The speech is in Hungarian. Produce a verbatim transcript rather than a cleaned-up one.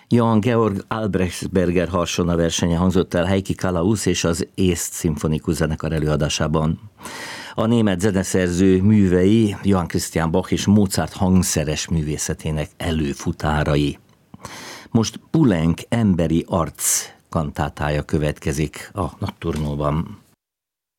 Johann Georg Albrechtsberger Harsona versenye hangzott el Heikki Kalausz és az Észt szimfonikus zenekar előadásában. A német zeneszerző művei Johann Christian Bach és Mozart hangszeres művészetének előfutárai. Most Poulenc emberi arc kantátája következik a Nocturnóban.